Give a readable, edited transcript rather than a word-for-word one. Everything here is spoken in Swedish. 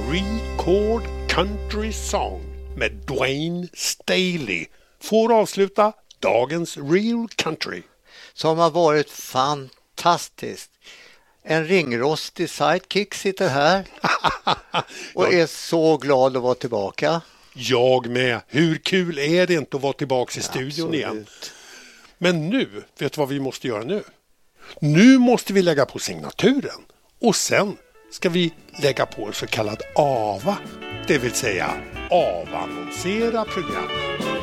Record Country Song med Dwayne Staley får avsluta dagens Real Country. Som har varit fantastiskt. En ringrostig sidekick sitter här och är så glad att vara tillbaka. Jag med. Hur kul är det inte att vara tillbaka i studion igen? Men nu, vet du vad vi måste göra nu? Nu måste vi lägga på signaturen och sen ska vi lägga på en så kallad AVA, det vill säga avannonsera program.